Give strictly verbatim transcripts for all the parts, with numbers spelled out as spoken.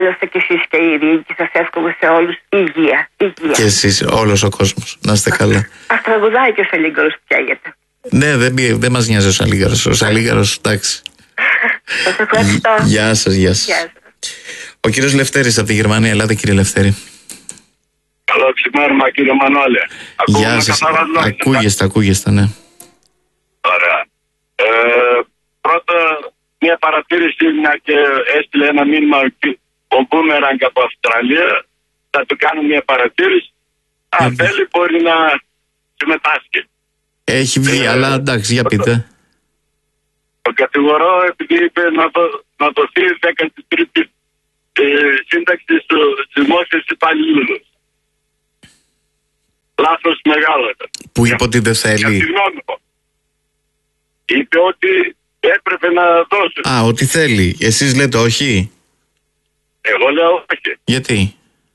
Άλλωστε και εσείς και οι ίδιοι, και σας εύχομαι σε όλους υγεία. υγεία. Και εσείς, όλος ο κόσμος. Να είστε καλά. Ας τραγουδάει και ο Σαλίγαρος που καίγεται. Ναι, δεν, δεν μας νοιάζει ο Σαλίγαρος. Ο Σαλίγαρος, εντάξει. Σας ευχαριστώ. Γεια σας, γεια σας. Γεια σας. Ο κύριος Λευτέρης από τη Γερμανία. Ελάτε, κύριε Λευτέρη. Καλό ξημέρωμα, κύριε Μανώλη. Γεια σας. Ακούγεστε, ακούγεστε, ναι. Ωραία. Ε, πρώτα, μια παρατήρηση, μια και έστειλε ένα μήνυμα ο Μπούμεραγκ από Αυστραλία. Θα του κάνω μια παρατήρηση. Αν Ε, θέλει, μπορεί να συμμετάσχει. Έχει βγει, Ε, αλλά εντάξει, για πείτε. Το κατηγορώ επειδή είπε να, δω, να δοθεί η δέκατη τρίτη ε, σύνταξη στους δημόσιους υπαλλήλους. Λάθος μεγάλο ήταν. Που είπε ότι δεν Για θέλει. συγγνώμη. Είπε ότι έπρεπε να δώσουν. Α, ότι θέλει. Εσείς λέτε όχι. Εγώ λέω όχι. Γιατί?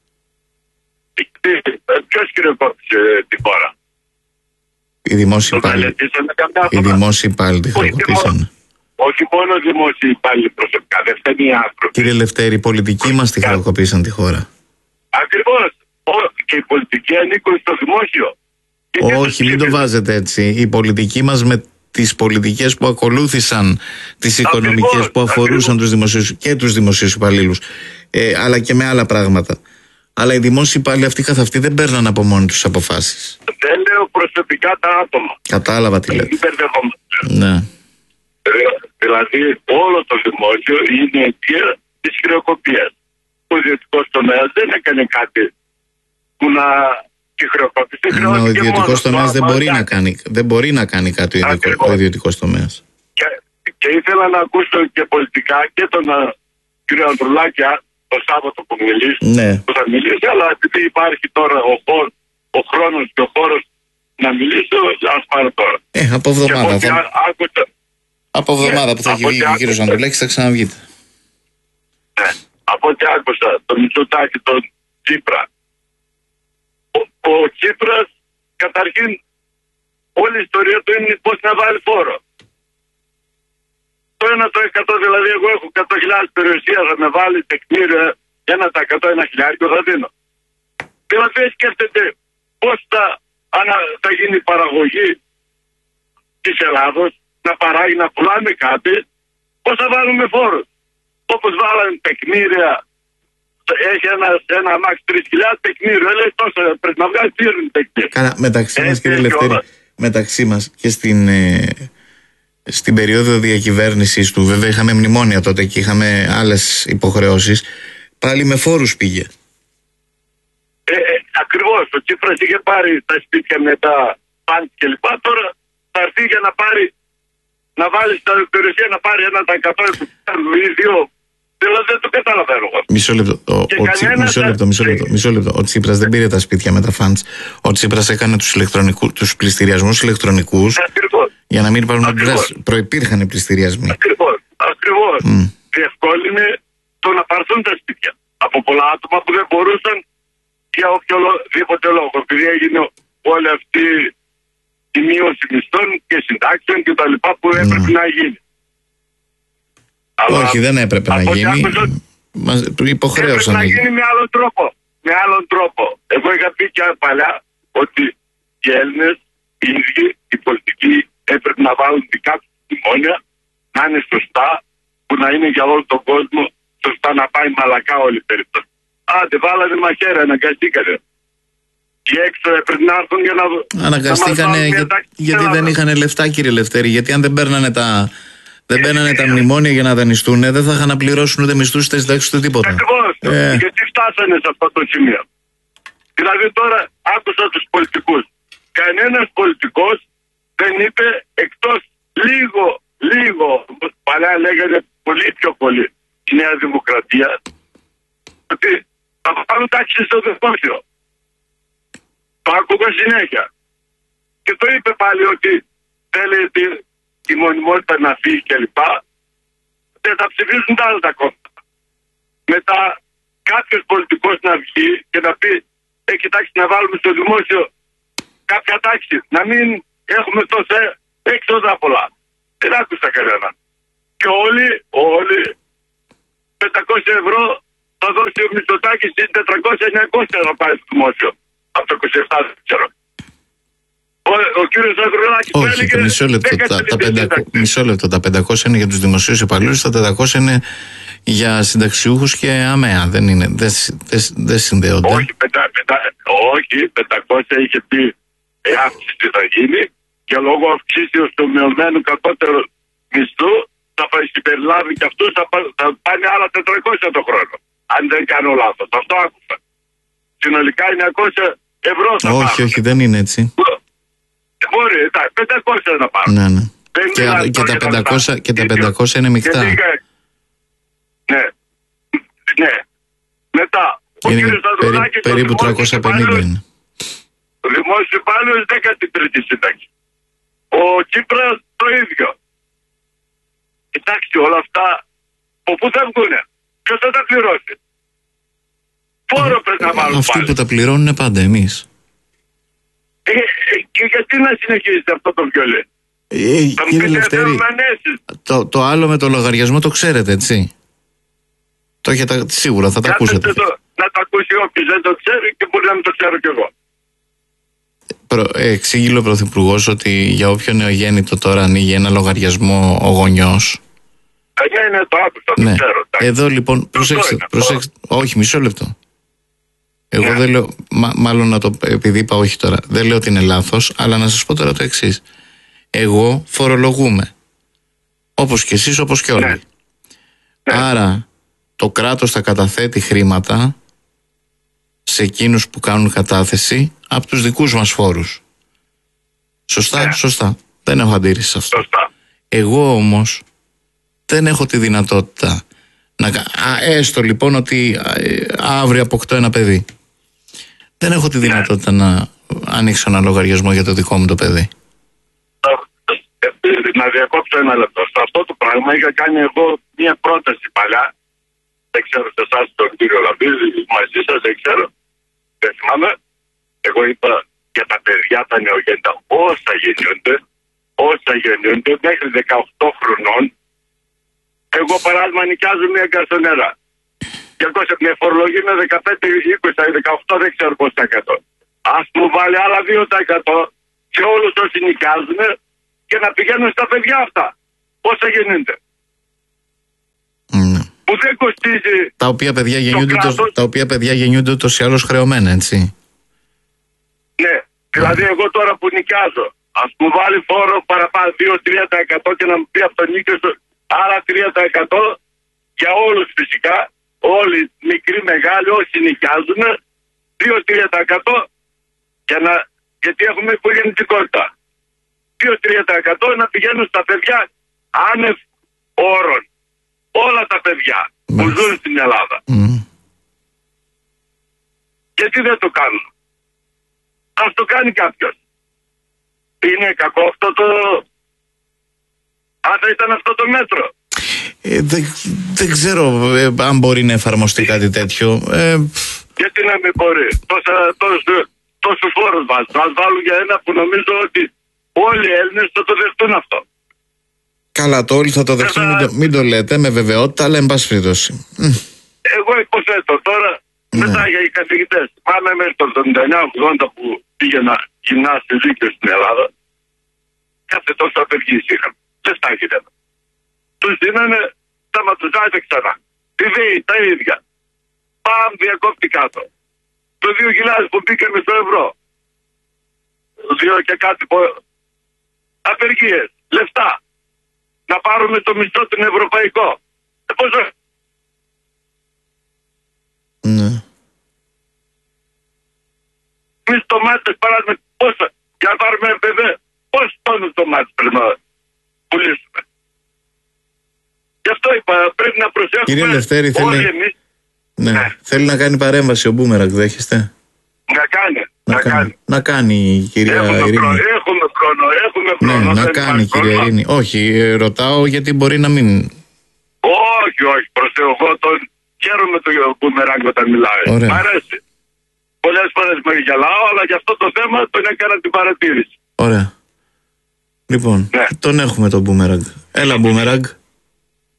Ποιος χρεοκόπησε την χώρα? Οι δημόσιοι Το υπάλληλοι. μελετήσαμε καμιά Οι φορά? δημόσιοι υπάλληλοι τη Όχι χρεοκοπήσανε. μόνο- Όχι μόνο δημόσιοι υπάλληλοι προσωπικά, δεν φταίνει οι άνθρωποι. Κύριε Λευτέρη, οι πολιτικοί μας τη χρεοκοπήσαν τη χώρα. Ακριβώς. Ό, και οι πολιτικοί ανήκουν στο δημόσιο. Όχι, μην το βάζετε έτσι. Οι πολιτικοί μας με τις πολιτικές που ακολούθησαν, τις οικονομικές Ακριβώς, που αφορούσαν ακριβώς. τους δημοσίους και τους δημοσίους υπαλλήλους, ε, αλλά και με άλλα πράγματα. Αλλά οι δημόσιοι υπάλληλοι αυτοί καθ' αυτοί δεν παίρναν από μόνοι τους αποφάσεις. Δεν λέω προσωπικά τα άτομα. Κατάλαβα τι λέτε. Δεν μπερδευόμαστε. Ναι. Ε, Δηλαδή όλο το δημόσιο είναι αιτία της χρεοκοπίας. Ο ιδιωτικός τομέας δεν έκανε κάτι που να τη χρεοκόπησε. Ενώ ο ιδιωτικός τομέας δεν μπορεί να κάνει, δεν μπορεί να κάνει κάτι ο ιδιωτικό- Ακριβώς. ο ιδιωτικός τομέας. Και, και ήθελα να ακούσω και πολιτικά και τον α, κύριο Ανδρουλάκη α, το Σάββατο που μιλήσει, Ναι. που θα μιλήσει, αλλά επειδή υπάρχει τώρα ο, χώρος, ο χρόνος και ο χώρος να μιλήσει, ας πάρω τώρα. Ε, από Και από εβδομάδα. ό,τι Θα... α- άκουσα, Από εβδομάδα που θα έχει από βγει ό,τι ο κύριος άκουσα. Ανδρουλάκης θα ξαναβγείτε. ναι, από ό,τι άκουσα τον Μητσοτάκη, τον Τσίπρα, ο, ο Τσίπρας καταρχήν όλη η ιστορία του είναι πώς να βάλει φόρο. Το ένα το εκατό, δηλαδή εγώ έχω εκατό χιλιάδες περιουσία, θα με βάλει τεκμήριο ένα τοις εκατό, ένα χιλιάρικο θα δίνω. Δηλαδή σκέφτεται πώς θα, ανα, θα γίνει η παραγωγή της Ελλάδος, να παράγει, να πουλάμε κάτι, πώς θα βάλουμε φόρους. Όπως βάλανε τεκμήρια, έχει ένα, ένα μάξ τρεις χιλιάδες τεκμήριο, λέει τόσο πρέπει να βγάλει τύρουν τεκμήριο. Καλά, μεταξύ μας Έτσι, κύριε έτσι, Λευτέρη, όλα. μεταξύ μας και στην, ε, στην περίοδο διακυβέρνησης του, βέβαια είχαμε μνημόνια τότε και είχαμε άλλες υποχρεώσεις, πάλι με φόρους πήγε. Ε, ε, ακριβώς, ο Τσίπρας είχε πάρει τα σπίτια με τα παντ και λοιπά, τώρα θα έρθει για να πάρει, να βάλει στα περιουσία να πάρει ένα τα εκατό ή δύο. Δηλαδή δεν το καταλαβαίνω. Μισό λεπτό, ο, Και ο Τσι- κανένας μισό δεν- λεπτό, μισό λεπτό, μισό λεπτό. Ο Τσίπρας δεν πήρε τα σπίτια με τα φαντς. Ο Τσίπρας έκανε τους, ηλεκτρονικού, τους πληστηριασμούς ηλεκτρονικούς Ακριβώς, για να μην υπάρχουν Ακριβώς. αντιδράσεις. Προϋπήρχαν οι πληστηριασμοί. ακριβώς, ακριβώς. Μμ. Διευκόλυνε το να πάρθουν τα σπίτια από πολλά άτομα που δεν μπορούσαν για οποιοδήποτε λόγο. Επειδή έγινε όλη αυτή η μείωση μισθών και συντάξεων και τα λοιπά που έπρεπε να γίνει. Αλλά Όχι, δεν έπρεπε να από ό,τι γίνει. άκουσα, Μας υποχρέωσαν έπρεπε να να γίνει. γίνει με άλλον τρόπο. Με άλλον τρόπο. Εγώ είχα πει και παλιά ότι οι Έλληνες, οι ίδιοι, οι πολιτικοί έπρεπε να βάλουν δικά τους μνημόνια, να είναι σωστά, που να είναι για όλο τον κόσμο σωστά, να πάει μαλακά όλη η περίπτωση. Άντε, βάλανε μαχαίρα, αναγκαστήκανε. Και έξω έπρεπε να έρθουν για να. Αναγκαστήκανε να μας βάλουν για- μια τάξη γιατί στην δεν Ελλάδα. είχαν λεφτά, κύριε Λευτέρη. Γιατί αν δεν παίρνανε τα, δεν παίρνανε τα μνημόνια για να δανειστούν, δεν θα είχαν να πληρώσουν ούτε μισθούς ούτε συντάξεις ούτε τίποτα. Ακριβώς. Ε. Γιατί φτάσανε σε αυτό το σημείο. Δηλαδή τώρα άκουσα τους πολιτικούς. Κανένας πολιτικός δεν είπε εκτός λίγο, λίγο, όπως παλιά λέγανε πολύ πιο πολύ η Νέα Δημοκρατία, ότι θα βάλουν τάξη στο δημόσιο. Το άκουγα συνέχεια. Και το είπε πάλι ότι θέλει τη, τη μονιμότητα να φύγει κλπ. Δεν θα ψηφίσουν τα άλλα τα κόμματα. Μετά κάποιος πολιτικός να βγει και να πει ε, κοιτάξτε να βάλουμε στο δημόσιο κάποια τάξη. Να μην έχουμε τόσα έξοδα πολλά. Δεν άκουσα κανένα. Και όλοι, όλοι πεντακόσια ευρώ θα δώσει ο Μητσοτάκης τετρακόσια εννιακόσια να πάει στο δημόσιο. Από το είκοσι επτά δεν ξέρω. Ο, ο κύριος Ανδρουλάκης Όχι, έλεγε, μισό λεπτό, τα, τα, πεντακόσια, μισό λεπτό, τα πεντακόσια είναι για τους δημοσίους υπαλλήλους, τα τετρακόσια είναι για συνταξιούχους και ΑΜΕΑ, δεν είναι, δεν, δεν, δεν συνδέονται. Όχι, πεντα, πεντα, όχι, πεντακόσια είχε πει η αύξηση θα γίνει και λόγω αυξήσεως του μειωμένου κατώτερου μισθού θα συμπεριλάβει και αυτούς, θα, θα πάνε άλλα τετρακόσια το χρόνο. Αν δεν κάνω λάθος, αυτό άκουσα. Συνολικά εννιακόσια ευρώ θα όχι, πάρουν. όχι, δεν είναι έτσι. Μπορεί, εντάξει, πεντακόσια να πάρουν. Ναι, ναι. Και, και, τα πεντακόσια, και τα πεντακόσια είναι μεικτά. Ναι, ναι. Μετά, ο είναι κύριος Ανδρουλάκης, περί, περίπου τριακόσια πενήντα είναι. Ο δημόσιος υπάλληλος δέκατη τρίτη σύνταξη. Ο Τσίπρας το ίδιο. Κοιτάξτε, όλα αυτά από πού θα βγουνε? Ποιος θα τα πληρώσει? Φόρο πρέπει να βάλουν. Αυτοί πάλι που τα πληρώνουν πάντα εμείς. Ε, ε, και γιατί να συνεχίζετε αυτό το βιολί? Ε, θα κύριε Λευτέρη, το, το άλλο με το λογαριασμό το ξέρετε, έτσι? Το έχετε, σίγουρα θα τα ακούσετε. Το, να το ακούσει όποιος δεν το ξέρει και μπορεί να μην το ξέρω κι εγώ. Προ, ε, εξήγηλε ο Πρωθυπουργός ότι για όποιο νεογέννητο τώρα ανοίγει ένα λογαριασμό ο γονιός. Ε, ναι, ναι, το άκουσα, το ναι. ξέρω. Εδώ λοιπόν, προσέξτε, προσέξτε, όχι, μισό λεπτό. Εγώ yeah. δεν λέω, μα, μάλλον να το, επειδή είπα όχι τώρα, δεν λέω ότι είναι λάθος, αλλά να σας πω τώρα το εξής. Εγώ φορολογούμαι. Όπως και εσείς, όπως και όλοι. Yeah. Άρα, το κράτος θα καταθέτει χρήματα σε εκείνους που κάνουν κατάθεση από τους δικούς μας φόρους. Σωστά, yeah. σωστά. Δεν έχω αντίρρηση σε αυτό. Σωστά. Εγώ όμως δεν έχω τη δυνατότητα να, α, έστω λοιπόν ότι α, αύριο αποκτώ ένα παιδί. Δεν έχω τη δυνατότητα yeah. να ανοίξω ένα λογαριασμό για το δικό μου το παιδί. Να διακόψω ένα λεπτό. Σε αυτό το πράγμα είχα κάνει εγώ μια πρόταση παλιά. Δεν ξέρω σε εσάς τον κύριο Λαμπίδη, μαζί σας δεν ξέρω. Δεν θυμάμαι. Εγώ είπα για τα παιδιά τα νεογέννητα όσα γεννιούνται, όσα γεννιούνται μέχρι δεκαοκτώ χρονών. Εγώ παράδειγμα νοικιάζω μια γκαρσονέρα. Και εγώ σε μια φορολογία είναι δεκαπέντε, είκοσι, δεκαοκτώ, δεν ξέρω πώς τα εκατό. Ας μου βάλει άλλα δύο τοις εκατό σε όλους όσοι νοικιάζουν και να πηγαίνουν στα παιδιά αυτά. Όσα γεννούνται. Mm. Που δεν κοστίζει. Τα οποία παιδιά γεννιούνται, το, τα οποία παιδιά γεννιούνται ούτως ή άλλως χρεωμένα, έτσι. Ναι. Mm. Δηλαδή, εγώ τώρα που νοικιάζω, ας μου βάλει φόρο παραπάνω δύο με τρία τοις εκατό και να μου πει από το νίκιο σου άρα τρία τοις εκατό για όλους φυσικά. Όλοι μικροί, μεγάλοι, όσοι νοικιάζουν, δύο με τρία τοις εκατό για να, γιατί έχουμε υπογεννητικότητα. δύο με τρία τοις εκατό να πηγαίνουν στα παιδιά άνευ όρων. Όλα τα παιδιά mm. που ζουν στην Ελλάδα. Mm. Γιατί δεν το κάνουν? Ας το κάνει κάποιος. Είναι κακό αυτό το... Αν θα ήταν αυτό το μέτρο. Ε, δεν, δεν ξέρω ε, αν μπορεί να εφαρμοστεί κάτι τέτοιο. Ε, Γιατί να μην μπορεί? Τόσα, τόσους, τόσους φόρους βάζουν. Ας βάλουν για ένα που νομίζω ότι όλοι οι Έλληνες θα το δεχτούν αυτό. Καλά, το όλοι θα το δεχτούν, θα... μην, το, μην το λέτε με βεβαιότητα, αλλά εν πάση περιπτώσει. Εγώ υποθέτω τώρα, ναι. μετά για οι καθηγητές. Πάμε μέχρι το εβδομήντα εννιά ογδόντα που πήγαινα γυμνάσιο δίκαιο στην Ελλάδα. Κάθε τόσο απεργίες είχαν. Δεν στάγεται. Τους δίνανε, σταματουζάτε ξανά. Τη ΔΕΗ, τα ίδια. Παμ, διακόπτη κάτω. Το δύο χιλιάδες που μπήκαμε στο ευρώ. Δύο και κάτι που... Απεργίες, λεφτά. Να πάρουμε το μισθό τον ευρωπαϊκό. Ε, πόσο... Ναι. Εμείς τομάτες παράδειγμα, πόσο... Για να πάρουμε βέβαια, πόσους τόνους τομάτες πρέπει να πουλήσουμε. Γι' αυτό είπα, πρέπει να προσέχουμε. Κύριε Λευτέρη, θέλει... εμείς. Ναι. Ναι. Θέλει να κάνει παρέμβαση ο Μπούμεραγκ, δέχεστε? Να κάνει. Να, να, κάνει. κάνει. να κάνει η κυρία έχουμε Ειρήνη. Χρόνο, έχουμε χρόνο, έχουμε χρόνο. Ναι, να κάνει η κυρία Ειρήνη. Όχι, ρωτάω γιατί μπορεί να μην... Όχι, όχι, προς Θεό, εγώ τον χαίρομαι το Μπούμεραγκ όταν μιλάει. Ωραία. Μ' αρέσει. Πολλές φορές με γελάω, αλλά για αυτό το θέμα τον έκανα την παρατήρηση. Ωραία. Λοιπόν, ναι. τον έχουμε τον Μπούμεραγκ. Έλα Μπούμεραγκ.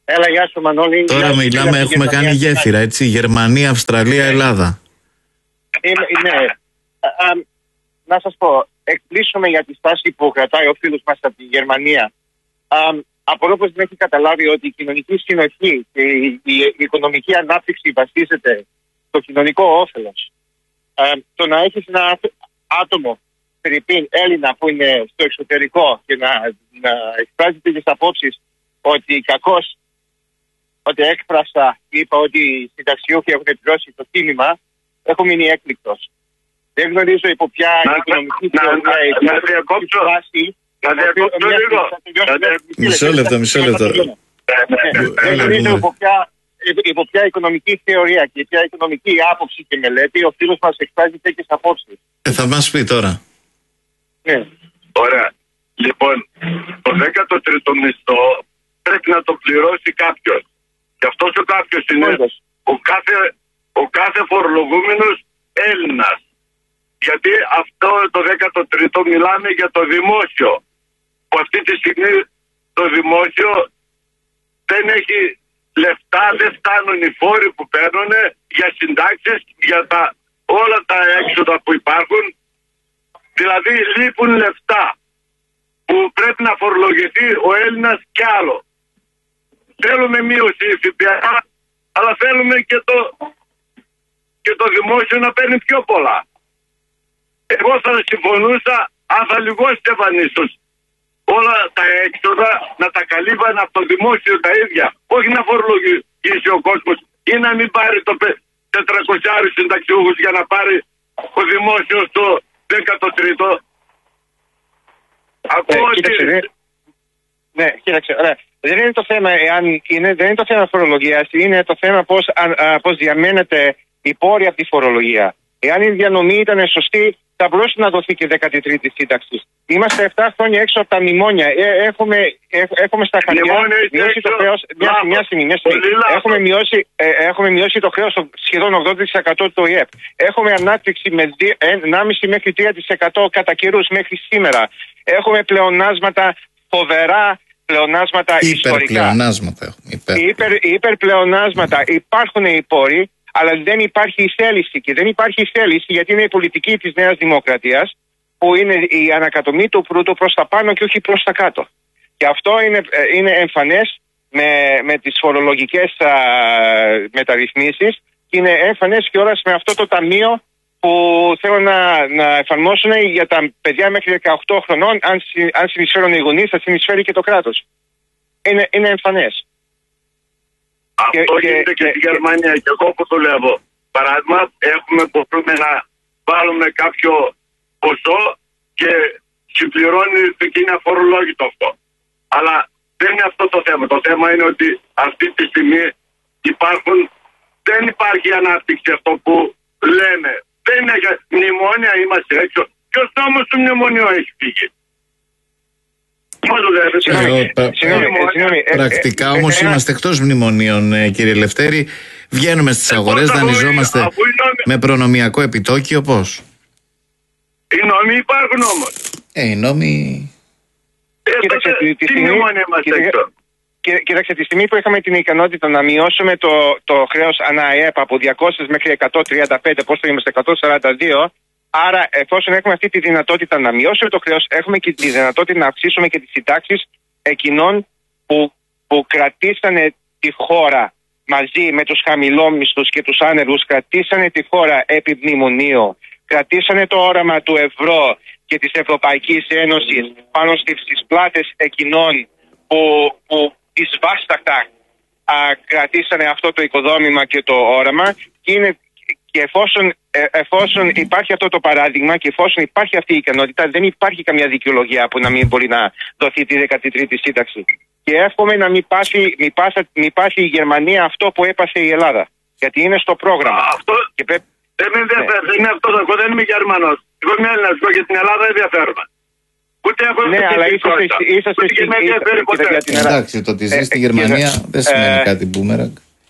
Έλα, γεια σου Μανώλη. Τώρα μιλάμε, έχουμε κάνει γέφυρα, έτσι, Γερμανία, Αυστραλία, Ελλάδα. Ναι, να σας πω, εκπλήσουμε για τη στάση που κρατάει ο φίλος μας από τη Γερμανία. Απορώ πως δεν έχει καταλάβει ότι η κοινωνική συνοχή και η, η, η οικονομική ανάπτυξη βασίζεται στο κοινωνικό όφελος. Το να έχεις ένα άτομο, Φιρυπίν, Έλληνα που είναι στο εξωτερικό και να, να εκφράζει τις απόψεις ότι κακώς, ότι έκφρασα, είπα ότι οι συνταξιούχοι έχουν πληρώσει το τίμημα, έχω μείνει έκπληκτος. Δεν γνωρίζω υπό ποια οικονομική θεωρία η να διακόψω λίγο. Μισό λεπτό, μισό λεπτό. Δεν γνωρίζω υπό ποια οικονομική θεωρία και ποια οικονομική άποψη και μελέτη ο φίλος μας εκφράζει τέτοιες απόψεις. Θα μας πει τώρα. Ωραία. Λοιπόν, το δέκατο τρίτο μισθό πρέπει να το πληρώσει κάποιος. Και αυτός ο κάποιος είναι ο κάθε, ο κάθε φορολογούμενος Έλληνας. Γιατί αυτό το δέκατο τρίτο μιλάμε για το δημόσιο. Που αυτή τη στιγμή το δημόσιο δεν έχει λεφτά, δεν φτάνουν οι φόροι που παίρνουν για συντάξεις, για τα, όλα τα έξοδα που υπάρχουν. Δηλαδή λείπουν λεφτά που πρέπει να φορολογηθεί ο Έλληνας κι άλλο. Θέλουμε μείωση ΦΠΑ, αλλά θέλουμε και το, και το δημόσιο να παίρνει πιο πολλά. Εγώ θα συμφωνούσα αν θα λιγώσει εμφανίστως όλα τα έξοδα να τα καλύβαν από το δημόσιο τα ίδια. Όχι να φορολογήσει ο κόσμος ή να μην πάρει το τετρακόσια συνταξιούχους για να πάρει ο δημόσιος το δέκατο τρίτο. Ακούω ότι... Ναι, κοίταξε, ωραία. Δεν είναι το θέμα, εάν είναι, δεν είναι το θέμα φορολογίας, είναι το θέμα πώς, α, πώς διαμένεται η πόρη από τη φορολογία. Εάν η διανομή ήταν σωστή, θα μπορούσε να δοθεί και δέκατη τρίτη σύνταξη. Είμαστε επτά χρόνια έξω από τα μνημόνια. Ε, έχουμε, ε, έχουμε στα χαρτιά μειώσει το χρέος. Μια, μια στιγμή, μια στιγμή. Έχουμε μειώσει, ε, έχουμε μειώσει το χρέος σχεδόν ογδόντα τοις εκατό του ΟΗΕΠ. Έχουμε ανάπτυξη με ενάμιση μέχρι τρία τοις εκατό κατά καιρούς μέχρι σήμερα. Έχουμε πλεονάσματα φοβερά. Πλεονάσματα ιστορικά. Υπερπλεονάσματα. Υπερ... Υπερ, υπερπλεονάσματα. Υπάρχουν οι πόροι, αλλά δεν υπάρχει η θέληση. Και δεν υπάρχει η θέληση γιατί είναι η πολιτική της Νέας Δημοκρατίας, που είναι η ανακατομή του πλούτου προς τα πάνω και όχι προς τα κάτω. Και αυτό είναι, είναι εμφανές με, με τις φορολογικές α, μεταρρυθμίσεις και είναι εμφανές και όλας με αυτό το ταμείο που θέλουν να, να εφαρμόσουν για τα παιδιά μέχρι δεκαοκτώ χρονών. Αν, αν συνεισφέρουν οι γονείς, θα συνεισφέρει και το κράτος. Είναι, είναι εμφανές. Αυτό και, γίνεται και, και στη Γερμανία. Και εγώ που δουλεύω, παράδειγμα, έχουμε μπορούμε να βάλουμε κάποιο ποσό και συμπληρώνει και είναι αφορολόγητο αυτό. Αλλά δεν είναι αυτό το θέμα. Το θέμα είναι ότι αυτή τη στιγμή υπάρχουν, δεν υπάρχει ανάπτυξη αυτό που λέμε. Δεν είναι για μνημόνια, είμαστε έξω. Ποιος νόμος του μνημονίου έχει φύγει? Πρακτικά όμως είμαστε εκτός μνημονίων, κύριε Λευτέρη. Βγαίνουμε στις αγορές, δανειζόμαστε με προνομιακό επιτόκιο. Πώς? Οι νόμοι υπάρχουν όμως. Ε, οι νόμοι... Κοίταξε, τι μνημόνια είμαστε έξω? Κοίταξε, τη στιγμή που είχαμε την ικανότητα να μειώσουμε το, το χρέος ανά ΑΕΠ από διακόσια μέχρι εκατόν τριάντα πέντε, πώς θα είμαστε, εκατόν σαράντα δύο. Άρα, εφόσον έχουμε αυτή τη δυνατότητα να μειώσουμε το χρέος, έχουμε και τη δυνατότητα να αυξήσουμε και τις συντάξεις εκείνων που, που κρατήσανε τη χώρα μαζί με τους χαμηλόμισθους και τους άνεργους, κρατήσανε τη χώρα επί μνημονίου, κρατήσανε το όραμα του ευρώ και της Ευρωπαϊκής Ένωσης πάνω στις πλάτες εκείνων που, που δυσβάσταχτα κρατήσανε αυτό το οικοδόμημα και το όραμα και, είναι, και εφόσον, ε, εφόσον υπάρχει αυτό το παράδειγμα και εφόσον υπάρχει αυτή η ικανότητα, δεν υπάρχει καμιά δικαιολογία που να μην μπορεί να δοθεί τη δέκατη τρίτη σύνταξη. Και εύχομαι να μην πάθει, μην πάθει, μην πάθει η Γερμανία αυτό που έπαθε η Ελλάδα. Γιατί είναι στο πρόγραμμα. Α, αυτό και πρέπει... δεν με ενδιαφέρει. Ναι. Δεν είναι αυτό. Εγώ δεν είμαι Γερμανός. Εγώ είμαι Έλληνας. Εγώ για την Ελλάδα δεν ενδιαφέρομαι. Ούτε έχω ναι, αλλά είσαστε στην Ελλάδα. Εντάξει, το ότι ζει στη Γερμανία δεν σημαίνει κάτι μπούμεραγκ.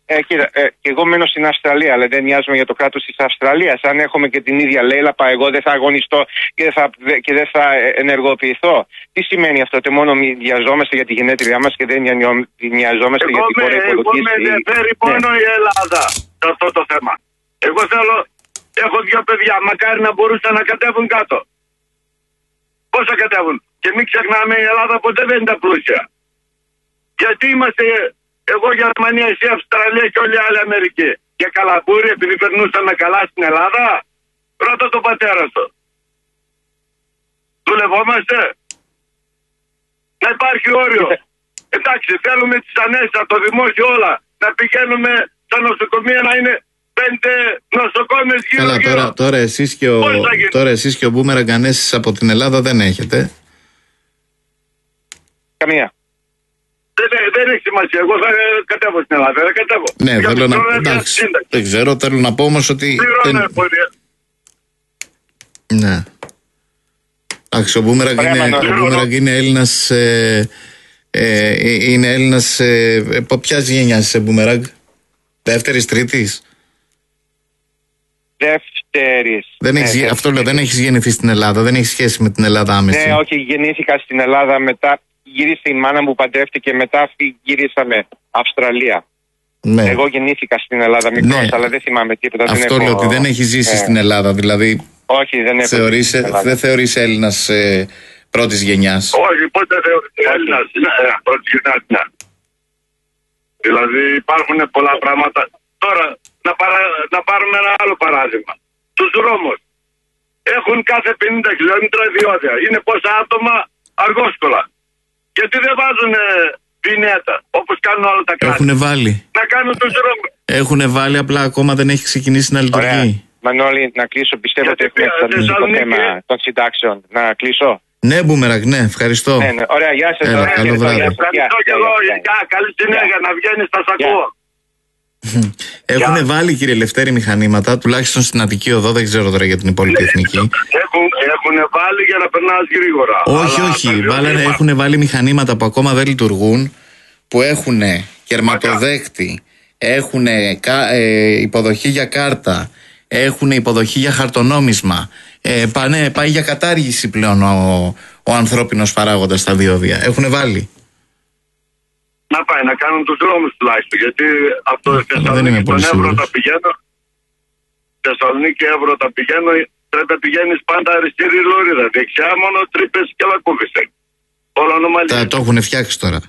Ε, κοίτα, ε, και εγώ μένω στην Αυστραλία, αλλά δεν νοιάζομαι για το κράτος της Αυστραλίας. Αν έχουμε και την ίδια λέλαπα, εγώ δεν θα αγωνιστώ και δεν θα, και δεν θα ενεργοποιηθώ. Τι σημαίνει αυτό, ότι μόνο νοιαζόμαστε για τη γενέτειριά μας και δεν νοιαζόμαστε εγώ για την χώρα υποδοχής? Εγώ με ενδιαφέρει μόνο η Ελλάδα σε αυτό το θέμα. Εγώ θέλω, έχω δύο παιδιά, μακάρι να μπορούσαν να κατέβουν κάτω. Πώς θα κατέβουν? Και μην ξεχνάμε, η Ελλάδα ποτέ δεν είναι πλούσια. Γιατί είμαστε... Εγώ Γερμανία, εσύ Αυστραλία και όλοι οι άλλοι Αμερική. Και καλαμπούρι επειδή περνούσαμε καλά στην Ελλάδα. Ρώτα τον πατέρα σου. Δουλευόμαστε. Να υπάρχει όριο. Εντάξει, θέλουμε τις ανέσεις από το δημόσιο όλα. Να πηγαίνουμε στα νοσοκομεία να είναι πέντε νοσοκόμες γύρω Καλά, γύρω. Τώρα, τώρα εσείς και ο, τώρα εσείς και ο Μπούμεραγκ ανέσεις από την Ελλάδα δεν έχετε. Καμία. Δεν, δεν έχει σημασία. Εγώ θα κατέβω στην Ελλάδα. Δεν κατέβω. Ναι, θέλω να. Εντάξει, δεν ξέρω, θέλω να πω όμως ότι. Δεν... Ναι. Εντάξει, ο Μπούμεραγκ είναι, είναι Έλληνας. Ε, ε, είναι Έλληνας. Ε, ποιας γενιάς είσαι, Μπούμεραγκ? Δεύτερης, τρίτης? Δεύτερης. Δεν έχεις, ναι, αυτό λέω, δεν έχεις γεννηθεί στην Ελλάδα. Δεν έχει σχέση με την Ελλάδα άμεση. Ναι, όχι, γεννήθηκα στην Ελλάδα μετά. Γύρισε η μάνα μου, παντρεύτηκε, μετά γυρίσαμε Αυστραλία. Ναι. Εγώ γεννήθηκα στην Ελλάδα μικρός, ναι, αλλά δεν θυμάμαι τίποτα. Αυτό δεν λέω, έχω... ότι δεν έχει ζήσει, ναι, στην Ελλάδα, δηλαδή. Όχι, δεν έχω θεωρείς, δεν θεωρείς Έλληνας ε, πρώτης γενιάς? Όχι, πότε θεωρείς Έλληνας ναι, πρώτης γενιάς, ναι. Δηλαδή υπάρχουν πολλά πράγματα. Τώρα, να, παρα... να πάρουμε ένα άλλο παράδειγμα. Τους δρόμους έχουν κάθε πενήντα χιλιόμετρα διόδια. Είναι πόσα άτομα αργόσκολα. Γιατί δεν βάζουν πινέτα όπως κάνουν όλα τα κράτη? Έχουν βάλει. Να κάνουν τους δρόμους. Έχουν βάλει, απλά ακόμα δεν έχει ξεκινήσει να λειτουργεί. Ωραία. Μανώλη, να κλείσω. Πιστεύω ότι έχουμε εξαντλήσει το θέμα των συντάξεων. Να κλείσω. Ναι, Μπούμεραγκ, ναι, ευχαριστώ. Ναι, ναι. Ωραία, γεια σας. Έλα, καλό βράδυ. Ευχαριστώ και εγώ. Καλή συνέχεια, να βγαίνεις, θα σ' ακούω. Έχουν βάλει, κύριε Λευτέρη, μηχανήματα, τουλάχιστον στην Αττική Οδό, δεν ξέρω τώρα για την υπόλοιπη εθνική. Έχουν βάλει για να περνάς γρήγορα. Όχι, όχι. Βάλανε, έχουν βάλει μηχανήματα που ακόμα δεν λειτουργούν, που έχουν κερματοδέκτη, έχουν ε, υποδοχή για κάρτα, έχουν υποδοχή για χαρτονόμισμα. Ε, πάνε, πάει για κατάργηση πλέον ο, ο ανθρώπινος παράγοντας στα διόδια. Έχουν βάλει. Να πάει να κάνουν τους δρόμους τουλάχιστον. Γιατί αυτό Θεσσαλονίκη τον Εύρο τα πηγαίνω. Θεσσαλονίκη Εύρο τα πηγαίνω. Πρέπει να πηγαίνεις πάντα αριστερή λωρίδα. Δεξιά μόνο τρύπες και λακκούβισε. Όλα ανομαλίες. Τα το έχουν φτιάξει τώρα.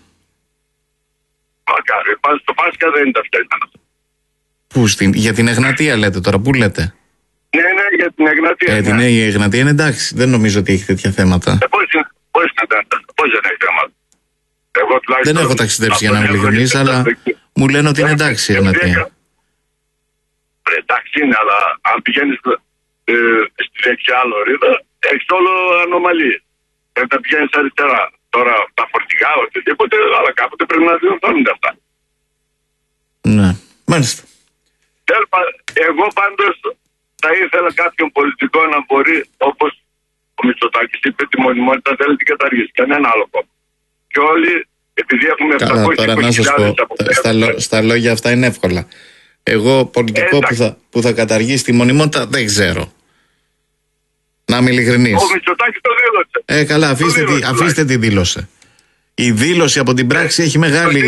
Μακάρι. Πας στο Πάσχα δεν είναι τα φτιάξαν. Πού, στην, για την Εγνατία λέτε τώρα, πού λέτε? Ναι, ναι, για την Εγνατία. Ε, ναι. Την η Εγνατία είναι εντάξει. Δεν νομίζω ότι έχει τέτοια θέματα. Ε, πώς είναι, πώς είναι τέτοια, πώς δεν έχει θέματα. Εγώ, δεν έχω ταξιδέψει για να είμαι ειλικρινής, αλλά μου λένε ότι είναι εντάξει η Εγνατία. Εντάξει είναι, αλλά αν πηγαίνεις ε, στη δεξιά λωρίδα, έχεις όλο ανομαλίες. Πρέπει να πηγαίνεις αριστερά. Τώρα τα φορτηγά, οτιδήποτε, αλλά κάποτε πρέπει να διορθώνονται αυτά. Ναι, μάλιστα. Εγώ πάντως θα ήθελα κάποιον πολιτικό να μπορεί, όπως ο Μητσοτάκης είπε, τη μονιμότητα θέλει την καταργήσει. Κανένα άλλο κόμμα. Και όλοι, επειδή έχουμε επτακόσιες χιλιάδες από στα, λο, στα λόγια αυτά είναι εύκολα. Εγώ πολιτικό ε, που, θα, που θα καταργήσει τη μονιμότητα δεν ξέρω. Να είμαι ειλικρινής. Ο Μητσοτάκης το δήλωσε. Ε, καλά, αφήστε, δήλωσε, τη, αφήστε τη δήλωσε. Η δήλωση από την πράξη ε, έχει μεγάλη...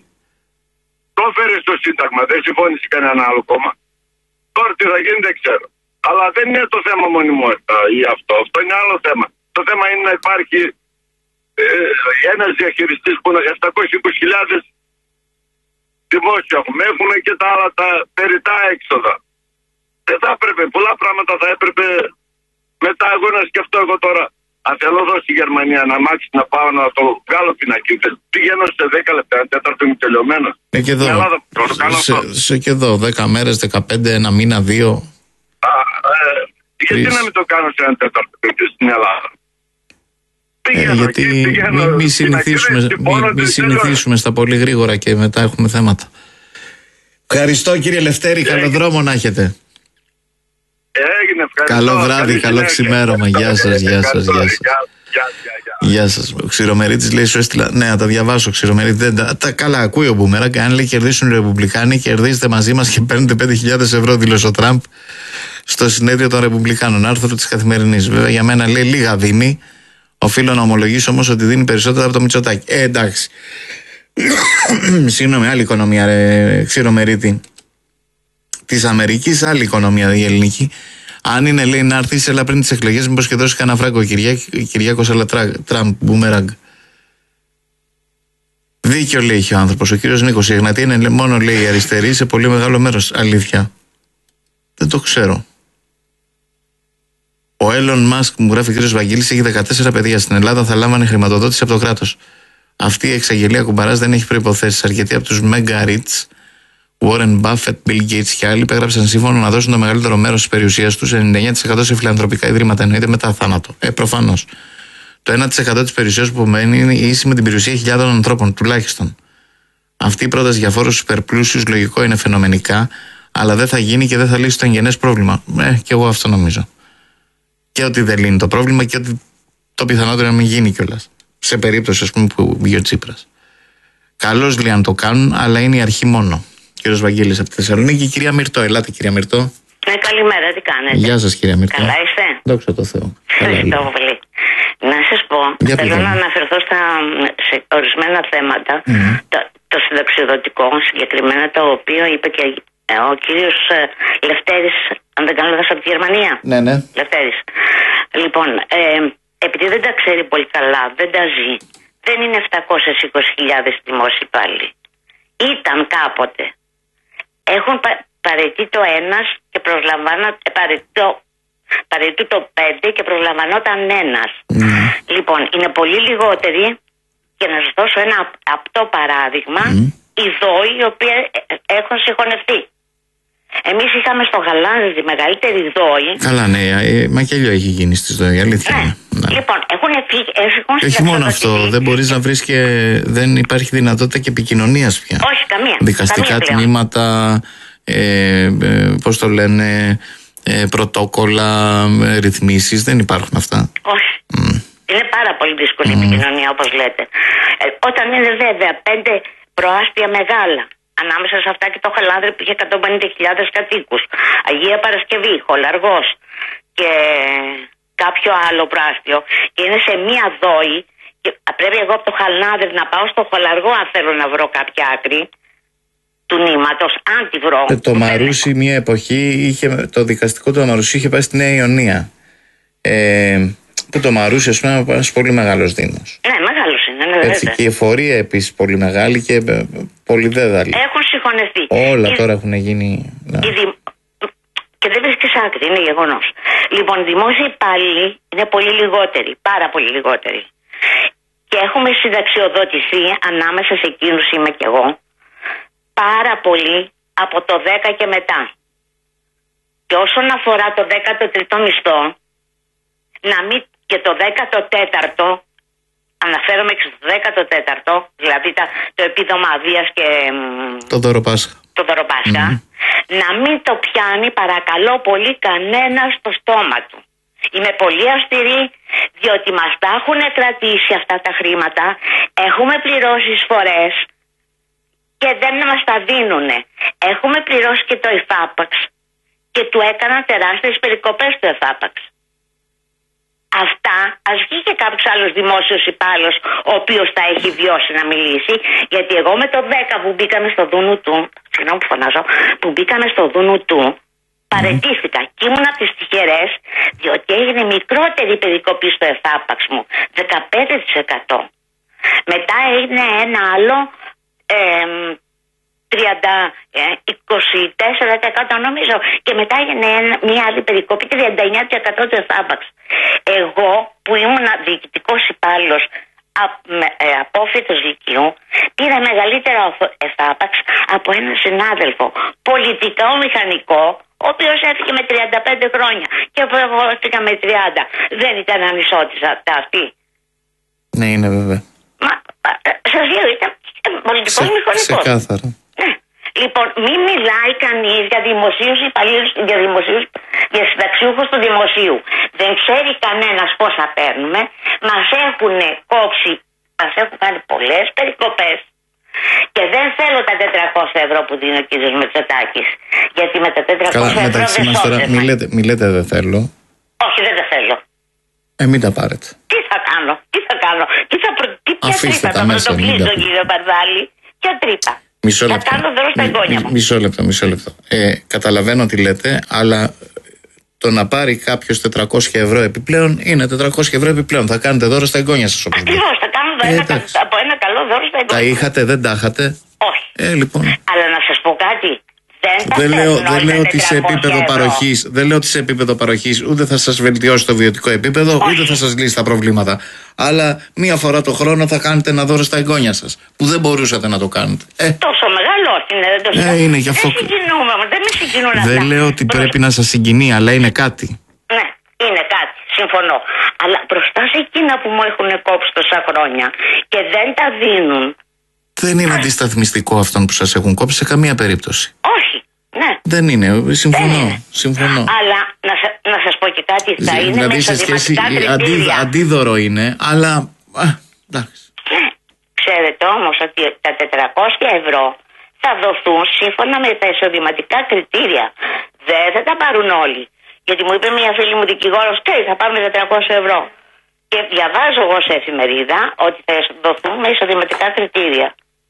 Το έφερε στο Σύνταγμα, δεν συμφώνησε κανένα άλλο κόμμα. Τώρα τι θα γίνει δεν ξέρω. Αλλά δεν είναι το θέμα μονιμότητα ή αυτό. Αυτό είναι άλλο θέμα. Το θέμα είναι να υπάρχει ε, ένας διαχειριστής που είναι επτακόσιες είκοσι χιλιάδες δημόσια έχουμε. Έχουμε και τα άλλα τα περιτά έξοδα. Δεν θα έπρεπε, πολλά πράγματα θα έπρεπε μετά εγώ να σκεφτώ εγώ τώρα. Αν θέλω εδώ στη Γερμανία να μάξει να πάω να το βγάλω πινακίδες, πηγαίνω σε δέκα λεπτά, ένα τέταρτο είμαι τελειωμένος. Ε, και εδώ, Ελλάδα, σε, σε και εδώ, δέκα μέρες, δεκαπέντε, ένα μήνα, δύο. Α, ε, γιατί να μην το κάνω σε ένα τέταρτο στην Ελλάδα. Πηγαίνω, ε, γιατί μην μη συνηθίσουμε, μη, μη συνηθίσουμε στα πολύ γρήγορα και μετά έχουμε θέματα. Ευχαριστώ κύριε Λευτέρη, καλό δρόμο να έχετε. Έγινε, ευχαριστώ. Καλό βράδυ, καλό ξημέρωμα. Γεια σας, γεια σας, γεια σας. Γεια σας. Ο Ξηρομερίτης λέει: σου έστειλα. Ναι, να τα διαβάσω. Ξηρομερίτη. Δεν τα... τα καλά, ακούει ο Μπούμεραγκ. Αν λέει κερδίσουν οι Ρεπουμπλικάνοι, κερδίζετε μαζί μας και παίρνετε πέντε χιλιάδες ευρώ, δήλωσε ο Τραμπ στο συνέδριο των Ρεπουμπλικάνων. Άρθρο της Καθημερινής. Βέβαια, για μένα λέει λίγα δίνει. Οφείλω να ομολογήσω όμως ότι δίνει περισσότερα από το Μητσοτάκη. Ε, εντάξει. Συγγνώμη, άλλη οικονομία, ρε Ξηρομερίτη. Της Αμερικής, άλλη οικονομία η ελληνική. Αν είναι, λέει, να έρθει, έλα πριν τις εκλογές, μήπως και δώσει κανένα φράγκο Κυριάκος, αλλά Τραμπ, Μπούμεραγκ. Δίκιο, λέει, είχε ο άνθρωπος. Ο κύριος Νίκος, η Εγνατία είναι μόνο, λέει, αριστερή σε πολύ μεγάλο μέρος. Αλήθεια. Δεν το ξέρω. Ο Έλλον Μάσκ, μου γράφει ο κύριος Βαγγέλης, έχει δεκατέσσερα παιδιά. Στην Ελλάδα θα λάμβανε χρηματοδότηση από το κράτος. Αυτή η εξαγγελία κουμπαράς δεν έχει προϋποθέσεις. Αρκετοί από τους Mega Rich, Warren Buffett, Bill Gates και άλλοι υπέγραψαν σύμφωνο να δώσουν το μεγαλύτερο μέρος της περιουσίας τους, ενενήντα εννέα τοις εκατό σε φιλανθρωπικά ιδρύματα, εννοείται μετά θάνατο. Ε, προφανώς. Το ένα τοις εκατό της περιουσίας που μένει είναι ίση με την περιουσία χιλιάδων ανθρώπων, τουλάχιστον. Αυτή η πρόταση για φόρους στους υπερπλούσιους, λογικό είναι φαινομενικά, αλλά δεν θα γίνει και δεν θα λύσει το εγγενές πρόβλημα. Ε, και εγώ αυτό νομίζω. Και ότι δεν λύνει το πρόβλημα και ότι το πιθανότερο να μην γίνει κιόλας. Σε περίπτωση, ας πούμε, που βγει ο Τσίπρας. Καλώς λέει αν το κάνουν, αλλά είναι η αρχή μόνο. Κύριος Βαγγέλης από τη Θεσσαλονίκη. Κυρία Μυρτώ, ελάτε κυρία Μυρτώ. Ναι, καλημέρα, τι κάνετε? Γεια σας κυρία Μυρτώ. Καλά είστε? Δόξα τω Θεώ. Ευχαριστώ πολύ. Να σας πω, Για θέλω πήγαμε. να αναφερθώ στα, σε ορισμένα θέματα, Mm. το, το συνταξιοδοτικό συγκεκριμένα, το οποίο είπε και ε, ο κύριος ε, Λευτέρης, αν δεν κάνω λάθος, από τη Γερμανία. Ναι, ναι. Λευτέρης. Λοιπόν, ε, επειδή δεν τα ξέρει πολύ καλά, δεν τα ζει, δεν είναι επτακόσιες είκοσι χιλιάδες δημόσιοι υπάλληλοι. Ήταν κάποτε. Έχουν πα, παραιτεί το ένας και προσλαμβάνω, ε, παραιτώ, παραιτού το πέντε και προσλαμβανόταν ένας. Mm. Λοιπόν, είναι πολύ λιγότεροι, και να σας δώσω ένα απτό παράδειγμα, Mm. οι δόοι οι οποίοι έχουν συγχωνευτεί. Εμείς είχαμε στο Γαλάνι τη μεγαλύτερη δόη. Καλά, ναι, ε, μα και αλλιώ έχει γίνει στις δόη, αλήθεια. Ναι. Ναι. Λοιπόν, έχουν φύγει. Και όχι μόνο αυτό, δεν μπορείς να βρεις και δεν υπάρχει δυνατότητα και επικοινωνίας πια. Όχι, καμία. Δικαστικά καμία τμήματα, ε, ε, πώς το λένε, ε, πρωτόκολλα, ε, ρυθμίσεις, δεν υπάρχουν αυτά. Όχι. Mm. Είναι πάρα πολύ δύσκολη η Mm. επικοινωνία, όπως λέτε. Ε, όταν είναι βέβαια πέντε προάστια μεγάλα, ανάμεσα σε αυτά και το Χαλάνδρη που είχε εκατόν πενήντα χιλιάδες κατοίκους, Αγία Παρασκευή, Χολαργός και κάποιο άλλο προάστιο, και είναι σε μία δόη, και πρέπει εγώ από το Χαλάνδρη να πάω στο Χολαργό αν θέλω να βρω κάποια άκρη του νήματος, αν τη βρω. Ε, το Μαρούσι μια εποχή, είχε, το δικαστικό του Μαρούσι είχε πάει στη Νέα Ιωνία. Ε, που το Μαρούσι, ας πούμε, είναι ένας πολύ μεγάλος δήμος. Ναι, μεγάλος είναι, ναι, Έτσι, βέβαια. και η εφορία επίσης πολύ μεγάλη και ε, πολύ δέδαλη. Έχουν συγχωνευτεί. Όλα Η- τώρα έχουν γίνει. Ναι. η δη- Και δεν βρίσκεις άκρη, είναι γεγονός. Λοιπόν, οι δημόσιοι υπάλληλοι είναι πολύ λιγότεροι, πάρα πολύ λιγότεροι. Και έχουμε συνταξιοδοτηθεί, ανάμεσα σε εκείνους είμαι κι εγώ, πάρα πολύ από το δέκα και μετά. Και όσον αφορά το δέκατο τρίτο μισθό, να μην, και το δέκατο τέταρτο, αναφέρομαι και στο δέκατο τέταρτο, δηλαδή τα, το επίδομα αδείας και μ, Το δώρο Πάσχα. το δωροπάσχα, Mm. να μην το πιάνει παρακαλώ πολύ κανένα στο στόμα του. Είμαι πολύ αυστηρή, διότι μας τα έχουν κρατήσει αυτά τα χρήματα, έχουμε πληρώσει εισφορές και δεν μας τα δίνουνε. Έχουμε πληρώσει και το ΕΦΑΠΑΞ και του έκαναν τεράστιες περικοπές του ΕΦΑΠΑΞ. Αυτά, ας βγει και κάποιος άλλος δημόσιος υπάλληλος ο οποίος τα έχει βιώσει να μιλήσει, γιατί εγώ με το δέκα που μπήκαμε στο δούνου του, συγγνώμη που φωνάζω, που μπήκαμε στο δούνου του, παραιτήθηκα και ήμουν από τις τυχερές, διότι έγινε μικρότερη περικοπή στο ΕΦΑΠΑΞ μου, δεκαπέντε τοις εκατό. Μετά έγινε ένα άλλο εμ, τριάντα, είκοσι τέσσερα τοις εκατό νομίζω, και μετά έγινε ένα- μια άλλη περικοπή τριάντα εννέα τοις εκατό του ΕΦΑΠΑΞ. Εγώ που ήμουν διοικητικός υπάλληλος ε, απόφοιτος λυκείου, πήρα μεγαλύτερο ΕΦΑΠΑΞ από έναν συνάδελφο πολιτικό μηχανικό, ο οποίος έφυγε με τριάντα πέντε χρόνια και εγώ έφυγα με τριάντα. Δεν ήταν ανισότητα αυτή? Ναι, είναι βέβαια. Μα ε, σας λέω, ήταν πολιτικός Σε, μηχανικός. ξεκάθαρα. Ναι. Λοιπόν, μην μιλάει κανείς για δημοσίους υπαλλήλους, για δημοσίους για συνταξιούχους του δημοσίου. Δεν ξέρει κανένας πόσα παίρνουμε. Μας έχουν κόψει, μας έχουν κάνει πολλές περικοπές. Και δεν θέλω τα τετρακόσια ευρώ που δίνει ο κύριος Μητσοτάκης. Γιατί με τα τετρακόσια ευρώ δεν σώζεται. Μη λέτε, μη λέτε δεν θέλω. Όχι, δεν τα θέλω. Ε, μην τα πάρετε. Τι θα κάνω, τι θα κάνω, τι θα προ... τι ποια Αφήστε τρύπα τα θα μέσα, πρωτοκλείσω, μην τα- κύριε Μπαρδάλη. Ποια τρύπα. Μισό Θα λεπτό. κάνω δώρο στα Μι- εγγόνια μι- μου. Μισό λεπτό, μισό λεπτό. Ε, καταλαβαίνω τι λέτε, αλλά το να πάρει κάποιο τετρακόσια ευρώ επιπλέον είναι τετρακόσια ευρώ επιπλέον. Θα κάνετε δώρο στα εγγόνια σας όπως λέτε. Ακριβώς, θα κάνω Ε, ένα, εντάξει. κα- από ένα καλό δώρο στα εγγόνια Τα μου. είχατε, δεν τα είχατε. Όχι. Ε, λοιπόν. Αλλά να σας πω κάτι. Δεν, τα Δεν λέω, παίρνουν δεν όλοι λέω τα ότι σε τετρακόσια επίπεδο ευρώ. παροχής, δεν λέω ότι σε επίπεδο παροχής ούτε θα σας βελτιώσει το βιωτικό επίπεδο, ούτε θα σας λύσει τα προβλήματα. Αλλά μία φορά το χρόνο θα κάνετε ένα δώρο στα εγγόνια σας, που δεν μπορούσατε να το κάνετε. Ε, Τόσο μεγάλο είναι, δεν το Ε, συζητώ. είναι γι' αυτό. Δεν συγκινούμε, δεν με συγκινούν αυτά. δεν λέω ότι Προς- πρέπει να σας συγκινεί, αλλά είναι κάτι. Ναι, είναι κάτι, συμφωνώ. Αλλά μπροστά σε εκείνα που μου έχουν κόψει τόσα χρόνια και δεν τα δίνουν. Δεν είναι αντισταθμιστικό αυτόν που σας έχουν κόψει σε καμία περίπτωση. Όχι, ναι. Δεν είναι, Δεν συμφωνώ. είναι. συμφωνώ. Αλλά να, σα- να σας πω και κάτι, θα είναι Δηλαδή με σε σχέση, εισοδηματικά αντί, κριτήρια. αντίδωρο είναι, αλλά α, εντάξει. Ναι. Ξέρετε όμως ότι τα τετρακόσια ευρώ θα δοθούν σύμφωνα με τα εισοδηματικά κριτήρια. Δεν θα τα πάρουν όλοι. Γιατί μου είπε μια φίλη μου δικηγόρος, ξέρει, θα πάρουμε τετρακόσια ευρώ. Και διαβάζω εγώ σε εφημερίδα ότι θα δοθούν με εισοδηματικά κριτήρια.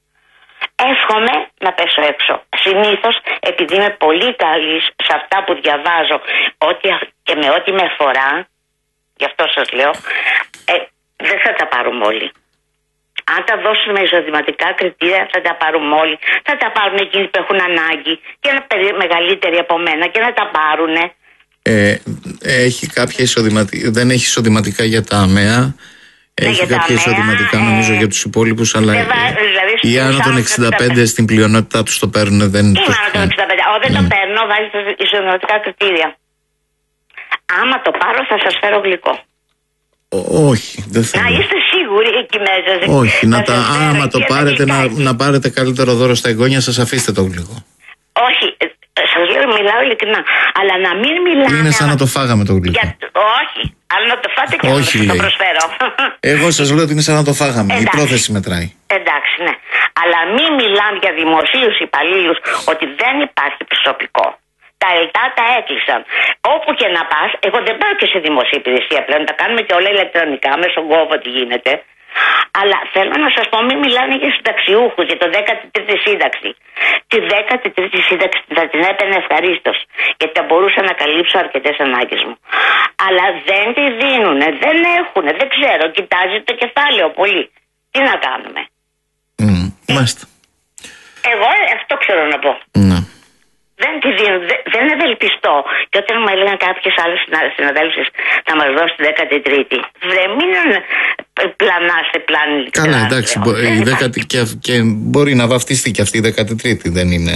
Εύχομαι να πέσω έξω. Συνήθως, επειδή είμαι πολύ καλή σε αυτά που διαβάζω ότι, και με ό,τι με αφορά, γι' αυτό σας λέω, ε, δεν θα τα πάρουμε όλοι. Αν τα δώσουν με εισοδηματικά κριτήρια, θα τα πάρουμε όλοι. Θα τα πάρουν εκείνοι που έχουν ανάγκη και να περι- μεγαλύτεροι από μένα και να τα πάρουν. Ε, έχει κάποια εισοδηματικά, δεν έχει εισοδηματικά για τα ΑΜΕΑ. Ναι, Έχει για τα κάποια ΑΜΕΑ, εισοδηματικά ε, νομίζω για τους υπόλοιπους, αλλά δεν βα- ε, δηλαδή οι στους άνω των άνω εξήντα πέντε εξήντα πέντε στην πλειονότητά τους το παίρνουν. Δεν Είμαι τους άνω των πιάνει. εξήντα πέντε. Εγώ δεν το Ναι. παίρνω, βάζει τα εισοδηματικά κριτήρια. Άμα το πάρω, θα σας φέρω γλυκό. Ό- όχι, δεν Να θέλω. είστε σίγουροι εκεί μέσα. Όχι, να τα, σας φέρω άμα το και πάρετε ένα να, γλυκάκι. να πάρετε καλύτερο δώρο στα εγγόνια σας, αφήστε το γλυκό. Όχι, ε, ε, σας λέω, μιλάω ειλικρινά. Αλλά να μην μιλάμε. Είναι σαν να το φάγαμε το γλυκό. Για... Όχι, αλλά να το φάτε και Όχι, να το λέει. προσφέρω. Εγώ σας λέω ότι είναι σαν να το φάγαμε. Η Εντάξει. πρόθεση μετράει. Εντάξει, ναι. Αλλά μην μιλάμε για δημοσίους υπαλλήλους ότι δεν υπάρχει προσωπικό. Τα ΕΛΤΑ τα έκλεισαν. Όπου και να πας, εγώ δεν πάω και σε δημοσία υπηρεσία πλέον. Τα κάνουμε και όλα ηλεκτρονικά, μέσω γκόβ ό,τι γίνεται. Αλλά θέλω να σας πω, μην μιλάνε για συνταξιούχους, για το δέκατη τρίτη σύνταξη. Τη δέκατη τρίτη σύνταξη θα την έπαιρνε ευχαρίστως, γιατί θα μπορούσα να καλύψω αρκετές ανάγκες μου. Αλλά δεν τη δίνουνε, δεν έχουνε, δεν ξέρω, κοιτάζει το κεφάλαιο πολύ. Τι να κάνουμε. Mm, μάλιστα. Εγώ αυτό ξέρω να πω. Ναι. Δεν τη δίνω, δεν, δεν ευελπιστώ. Και όταν μου έλεγαν κάποιες άλλες συναδέλφες θα μας δώσει τη δέκατη τρίτη. Βρε, μην πλανάστε πλάνη. Καλά, εντάξει. μπο- η δέκατη και, και μπορεί να βαφτιστεί και αυτή η δέκατη τρίτη, δεν είναι.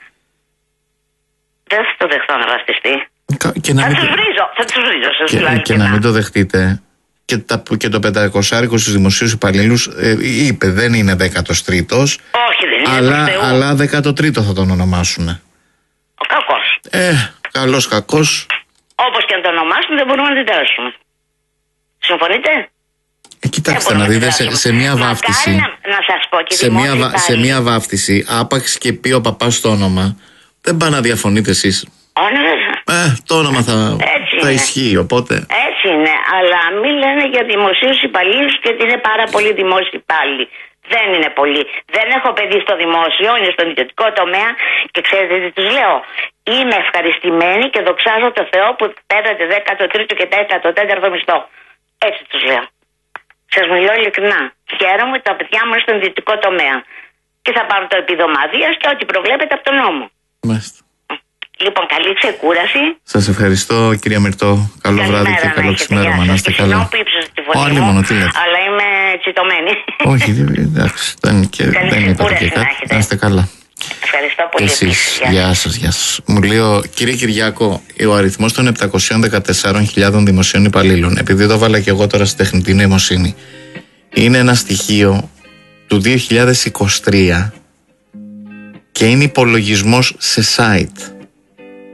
Δεν θα το δεχτώ να βαστιστεί. Κα- Και να Θα μην, τους το- βρίζω, θα τους βρίζω. Σας και, μιλάω και να μην το δεχτείτε. Και, τα, και το πεντακόσάρικο στους δημοσίους υπαλλήλους ε, είπε δεν είναι δέκατος τρίτος, Όχι, δεν είναι αλλά, του Θεού. αλλά δέκατο τρίτο θα τον ονομάσουν. Ο κακός. Ε, καλός κακός. Όπως και αν το ονομάσουν δεν μπορούμε να αντιδράσουμε. Συμφωνείτε? Ε, κοιτάξτε Δεν να μπορούμε δείτε σε, αντιδράσουμε. σε μια Μακάρι βάφτιση. Να, να σας πω και Σε μια, βα- σε δημόσιοι μια βάφτιση, άπαξ και πει ο παπάς το όνομα, δεν πάει να διαφωνείτε εσείς. υπάλληλοι. Ε, το όνομα θα, Έτσι θα είναι. ισχύει, οπότε. Έτσι είναι, αλλά μην λένε για δημοσίους υπαλλήλους και ότι είναι πάρα πολλοί δημόσιοι υπάλληλοι. Δεν είναι πολλοί. Δεν έχω παιδί στο δημόσιο, είναι στον ιδιωτικό τομέα και ξέρετε τι τους λέω. Είμαι ευχαριστημένη και δοξάζω το Θεό που πέρατε δέκατο τρίτο και δέκατο τέταρτο μισθό. Έτσι τους λέω. Σας μιλώ ειλικρινά. Χαίρομαι τα παιδιά μου είναι στον ιδιωτικό τομέα. Και θα πάρουν το επιδομαδίας και ό,τι προβλέπεται από τον νόμο. Μάλιστα. Λοιπόν, καλή ξεκούραση. Σας ευχαριστώ, κυρία Μυρτώ. Καλό Καλημέρα βράδυ και να καλό έχετε, ξημέρωμα. γεια Να σας. είστε Και καλά. συγγνώμη που ύψωσα τη φωνή Όλοι μου, μόνο, τι λέτε. αλλά είμαι τσιτωμένη. Όχι, εντάξει, δεν, και, Καλή δεν είπατε ξεκούραση και να κάτι. έχετε. Να είστε καλά. Ευχαριστώ Και πολύ. εσείς, Γεια σας. γεια σας, γεια σας. Μου λέει ο κύριε Κυριάκο, ο αριθμός των επτακόσιες δεκατέσσερις χιλιάδες δημοσίων υπαλλήλων, επειδή το βάλα και εγώ τώρα στη τεχνητή νοημοσύνη, είναι ένα στοιχείο του δύο χιλιάδες είκοσι τρία και είναι υπολογισμός σε site.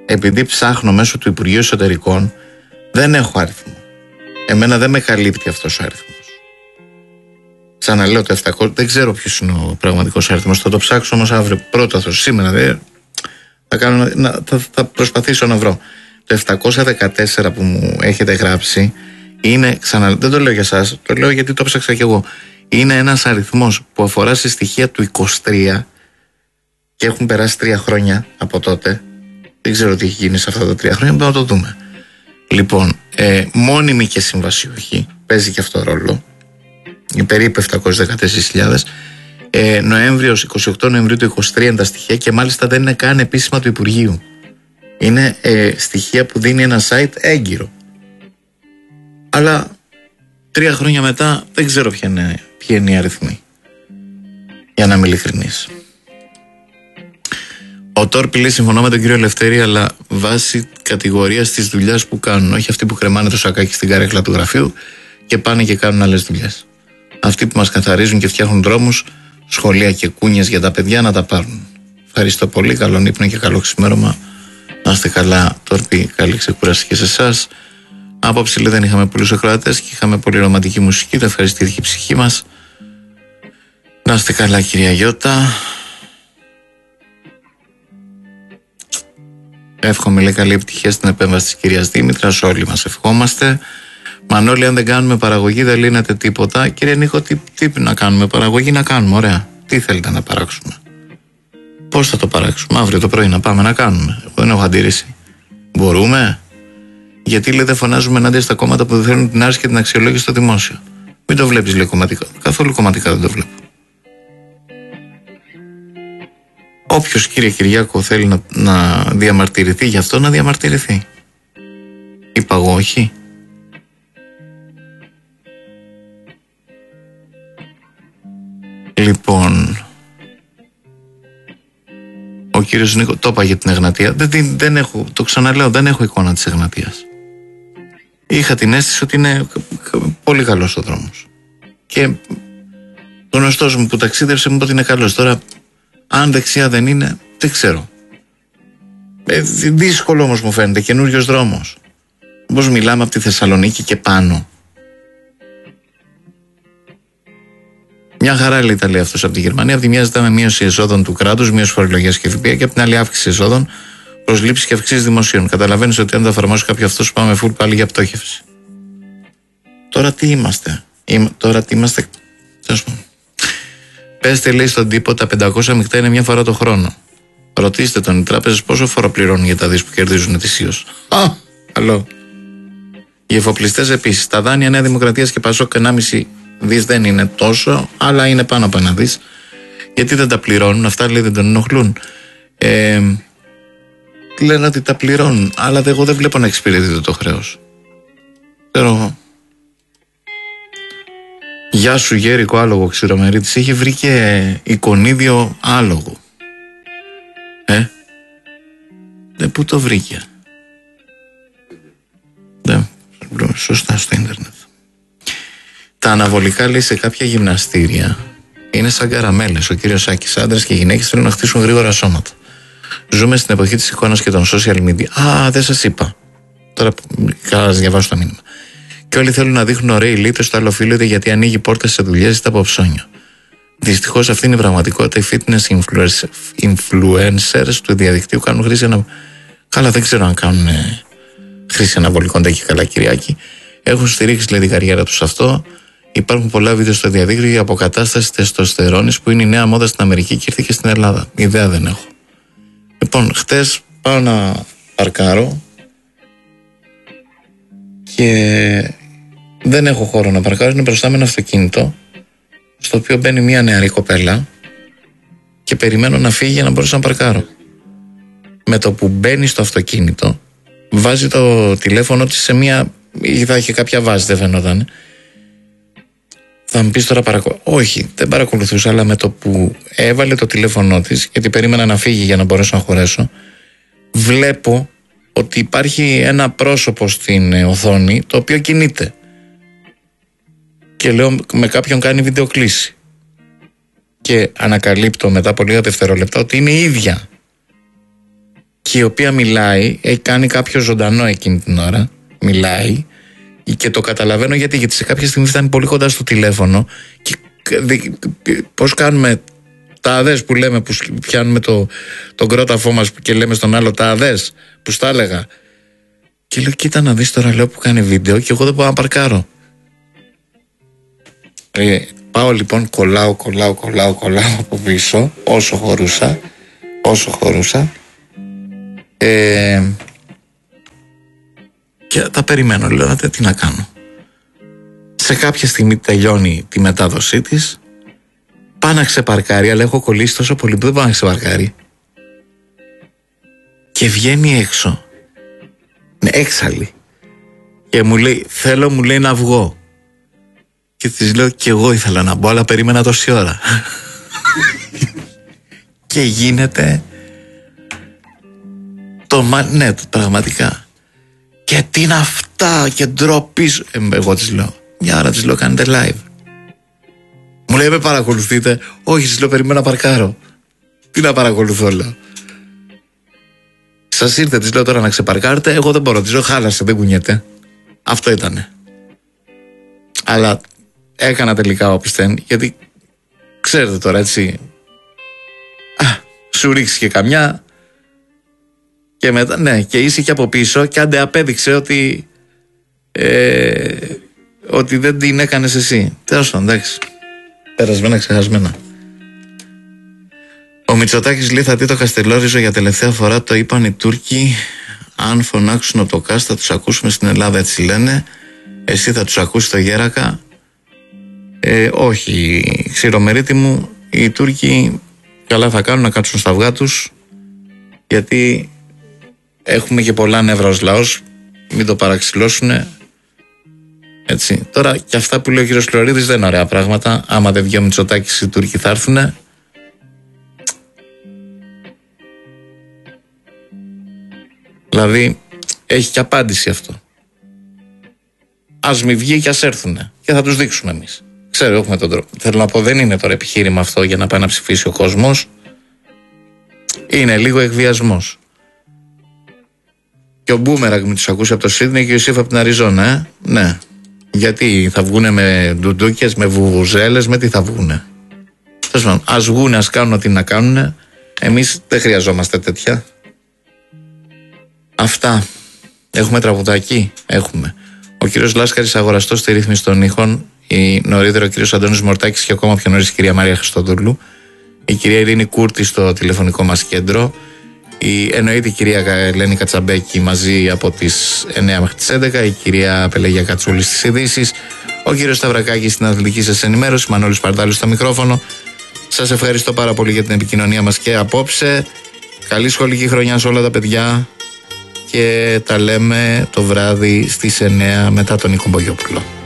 επειδή ψάχνω μέσω του Υπουργείου Εσωτερικών, δεν έχω αριθμό. Εμένα δεν με καλύπτει αυτός ο αριθμός. Ξαναλέω το επτακόσια, δεν ξέρω ποιος είναι ο πραγματικός αριθμός. Θα το ψάξω όμως αύριο. Πρώτα θα σήμερα δεν. Θα, κάνω, να, θα, θα προσπαθήσω να βρω. Το επτακόσια δεκατέσσερα που μου έχετε γράψει είναι, ξανα, δεν το λέω για εσάς, το λέω γιατί το ψάξα κι εγώ. Είναι ένας αριθμός που αφορά σε στοιχεία του είκοσι τρία και έχουν περάσει τρία χρόνια από τότε. Δεν ξέρω τι έχει γίνει σε αυτά τα τρία χρόνια, πρέπει να το δούμε. Λοιπόν, ε, μόνιμη και συμβασιούχη, παίζει και αυτό ρόλο. Περίπου επτακόσιες δεκατέσσερις χιλιάδες. Ε, Νοέμβριος, εικοστή ογδόη Νοεμβρίου του είκοσι τρία είναι τα στοιχεία και μάλιστα δεν είναι καν επίσημα του Υπουργείου. Είναι ε, στοιχεία που δίνει ένα site έγκυρο. Αλλά τρία χρόνια μετά δεν ξέρω ποια είναι, ποια είναι η αριθμή. Για να είμαι ειλικρινής. Ο Τόρπι λέει: συμφωνώ με τον κύριο Ελευθέρη, αλλά βάσει κατηγορίας της δουλειάς που κάνουν. Όχι αυτοί που κρεμάνε το σακάκι στην καρέκλα του γραφείου και πάνε και κάνουν άλλες δουλειές. Αυτοί που μας καθαρίζουν και φτιάχνουν δρόμους, σχολεία και κούνιες για τα παιδιά να τα πάρουν. Ευχαριστώ πολύ. Καλό ύπνο και καλό ξημέρωμα. Να είστε καλά, Τόρπι. Καλή ξεκούραση και σε εσάς. Απόψε λέει, δεν είχαμε πολλούς ακροατές και είχαμε πολύ ρομαντική μουσική. Το ευχαριστήθηκε η ψυχή μας. Να είστε καλά, κυρία Γιώτα. Εύχομαι λέει καλή επιτυχία στην επέμβαση της κυρίας Δήμητρας. Όλοι μας ευχόμαστε. Μανώλη, αν δεν κάνουμε παραγωγή δεν λύνεται τίποτα. Κύριε Νίκο, τι, τι να κάνουμε παραγωγή, να κάνουμε, ωραία. Τι θέλετε να παράξουμε? Πώς θα το παράξουμε? Αύριο το πρωί να πάμε να κάνουμε. Εγώ δεν έχω αντίρρηση. Μπορούμε? Γιατί λέει δεν φωνάζουμε ενάντια στα κόμματα που δεν θέλουν την άρση και την αξιολόγηση στο δημόσιο? Μην το βλέπεις λέει κομματικά. Καθόλου κομματικά δεν το βλέπω. Όποιος κύριε Κυριάκο θέλει να, να διαμαρτυρηθεί γι' αυτό, να διαμαρτυρηθεί. Είπα εγώ όχι? Λοιπόν, ο κύριος Νίκο το είπα για την Εγνατία. Δεν, δεν έχω, το ξαναλέω, δεν έχω εικόνα της Εγνατίας. Είχα την αίσθηση ότι είναι πολύ καλός ο δρόμος. Και γνωστός μου που ταξίδευσε μου είπε ότι είναι καλός. Τώρα, αν δεξιά δεν είναι, δεν ξέρω. Ε, δύσκολο όμως μου φαίνεται, καινούριος δρόμος. Όπως μιλάμε από τη Θεσσαλονίκη και πάνω. Μια χαρά λέει τα λέει αυτός από τη Γερμανία. Από τη μια ζητάμε μείωση εσόδων του κράτους, μείωση φορολογίας και ΦΠΑ, και από την άλλη αύξηση εσόδων, προσλήψεις και αυξήσεις δημοσίων. Καταλαβαίνεις ότι αν το εφαρμόσει κάποιο αυτό, σου πάμε full πάλι για πτώχευση. Τώρα τι είμαστε? Είμα, τώρα τι είμαστε? Πέστε λέει στον τύπο τα πεντακόσια μεικτά είναι μια φορά το χρόνο. Ρωτήστε τον οι τράπεζες πόσο φόρο πληρώνουν για τα δις που κερδίζουν ετησίως. Α, καλό. Οι εφοπλιστές επίσης. Τα δάνεια Νέα Δημοκρατίας και Πασόκ ενάμιση δις δεν είναι τόσο, αλλά είναι πάνω από ένα δις. Γιατί δεν τα πληρώνουν, αυτά λέει δεν τον ενοχλούν. Ε, λένε ότι τα πληρώνουν, αλλά εγώ δεν βλέπω να εξυπηρετείται το χρέος. Ξέρω εγώ. Γεια σου Γέρικο άλογο Ξηρομερίτης. Είχε βρει και εικονίδιο άλογο. Ε, δε πού το βρήκε? Δε, σωστά στο ίντερνετ. Τα αναβολικά λέει σε κάποια γυμναστήρια είναι σαν καραμέλες. Ο κύριος Σάκης, άντρες και γυναίκες θέλουν να χτίσουν γρήγορα σώματα. Ζούμε στην εποχή της εικόνας και των social media. Α, δεν σας είπα. Τώρα καλά να διαβάσω το μήνυμα. Και όλοι θέλουν να δείχνουν ωραίοι λίτρες, στο άλλο οφείλεται γιατί ανοίγει πόρτες σε δουλειές είτε από ψώνιο. Δυστυχώς αυτή είναι η πραγματικότητα. Οι fitness influencers του διαδικτύου κάνουν χρήση ανα... Καλά, δεν ξέρω αν κάνουν χρήση αναβολικών και καλά, Κυριάκη. Έχουν στηρίξει λέει την καριέρα τους αυτό. Υπάρχουν πολλά βίντεο στο διαδίκτυο για αποκατάσταση τεστοστερόνης που είναι η νέα μόδα στην Αμερική και ήρθε και στην Ελλάδα. Ιδέα δεν έχω. Λοιπόν, χτες πάω να παρκάρω και δεν έχω χώρο να παρκάρω. Είναι μπροστά με ένα αυτοκίνητο στο οποίο μπαίνει μια νεαρή κοπέλα και περιμένω να φύγει για να μπορέσω να παρκάρω. Με το που μπαίνει στο αυτοκίνητο βάζει το τηλέφωνο της σε μια... ή θα είχε κάποια βάση, δεν φαινόταν. Θα μου πεις τώρα παρακολουθούσα. Όχι, δεν παρακολουθούσα, αλλά με το που έβαλε το τηλέφωνο της, γιατί περίμενα να φύγει για να μπορέσω να χωρέσω, βλέπω ότι υπάρχει ένα πρόσωπο στην οθόνη το οποίο κινείται. Και λέω με κάποιον κάνει βιντεοκλήση. Και ανακαλύπτω μετά από λίγα δευτερόλεπτα ότι είναι η ίδια. και η οποία μιλάει, έχει κάνει κάποιο ζωντανό εκείνη την ώρα, μιλάει και το καταλαβαίνω γιατί, γιατί σε κάποια στιγμή φτάνει πολύ κοντά στο τηλέφωνο και πώς κάνουμε τα αδές που λέμε, που πιάνουμε το, τον κρόταφό μας και λέμε στον άλλο τα αδές, που στα έλεγα. Και λέω, κοίτα να δεις τώρα, λέω, που κάνει βίντεο και εγώ δεν μπορώ να παρκάρω. Ε, πάω λοιπόν, κολλάω, κολλάω, κολλάω, κολλάω από πίσω, όσο χωρούσα, όσο χωρούσα. Ε, και τα περιμένω, λέω, τι να κάνω. Σε κάποια στιγμή τελειώνει τη μετάδοσή της, πάω να ξεπαρκάρει, αλλά έχω κολλήσει τόσο πολύ που δεν πάω να ξεπαρκάρει. Και βγαίνει έξω, ναι, έξαλλη, και μου λέει, θέλω, μου λέει, να βγω. Και της λέω, και εγώ ήθελα να μπω, αλλά περίμενα τόση ώρα. Και γίνεται το μα... ναι, το, πραγματικά. Και τι είναι αυτά, και ντροπή σου. Ε, εγώ της λέω, μια ώρα της λέω, κάνετε live. Μου λέει, με παρακολουθείτε? Όχι, της λέω, περιμένω να παρκάρω. Τι να παρακολουθώ, λέω. Σας ήρθε, της λέω, τώρα να ξεπαρκάρετε? Εγώ δεν μπορώ, της λέω, χάλασε, δεν κουνιέται. Αυτό ήτανε. Αλλά έκανα τελικά όπισθεν, γιατί ξέρετε τώρα, έτσι, α, σου ρίξει και καμιά και μετά, ναι, και είσαι και από πίσω και άντε απέδειξε ότι ε, ότι δεν την έκανες εσύ. Τέλος πάντων, εντάξει, περασμένα, ξεχασμένα. Ο Μητσοτάκης λέει, θα δει το Καστελόριζο για τελευταία φορά, το είπαν οι Τούρκοι, αν φωνάξουν από το ΚΑΣ θα τους ακούσουμε στην Ελλάδα, έτσι λένε. Εσύ θα τους ακούσει το Γέρακα? Ε, όχι, ξηρομερίτη μου, οι Τούρκοι καλά θα κάνουν να κάτσουν στα αυγά τους, γιατί έχουμε και πολλά νεύρα ως λαός, μην το παραξηλώσουνε. Έτσι. Τώρα και αυτά που λέει ο κύριος Φλωρίδης δεν είναι ωραία πράγματα. Άμα δεν βγει ο Μητσοτάκης, οι Τούρκοι θα έρθουνε. Δηλαδή έχει και απάντηση αυτό. Ας μη βγει και ας έρθουνε και θα τους δείξουμε εμείς. Ξέρω, έχουμε τον τρόπο. Θέλω να πω, δεν είναι τώρα επιχείρημα αυτό για να πάει να ψηφίσει ο κόσμος. Είναι λίγο εκβιασμός. Και ο Μπούμεραγκ με τους ακούσει από το Σίδνεϊ και ο Ιωσήφ από την Αριζόνα, ε? Ναι. Γιατί θα βγούνε με ντουντούκες, με βουβουζέλες, με τι θα βγούνε? Ας βγούνε, ας κάνουν ό,τι να κάνουνε. Εμείς δεν χρειαζόμαστε τέτοια. Αυτά. Έχουμε τραγουδάκι? Έχουμε. Ο κύριος Λάσκαρης αγοραστός στη ρύθμιση των ήχων. Η νωρίτερα ο κύριος Αντώνης Μορτάκης και ακόμα πιο νωρίς η κυρία Μαρία Χριστοδούλου. Η κυρία Ειρήνη Κούρτη στο τηλεφωνικό μας κέντρο. Η εννοείται η κυρία Ελένη Κατσαμπέκη μαζί από τις εννιά μέχρι τις έντεκα. Η κυρία Πελαγία Κατσούλη στις ειδήσεις. Ο κύριος Σταυρακάκης στην αθλητική σας ενημέρωση. Μανώλης Παρτάλης στο μικρόφωνο. Σας ευχαριστώ πάρα πολύ για την επικοινωνία μας και απόψε. Καλή σχολική χρονιά σε όλα τα παιδιά. Και τα λέμε το βράδυ στις εννιά μετά τον Νίκο Μπογιόπουλο.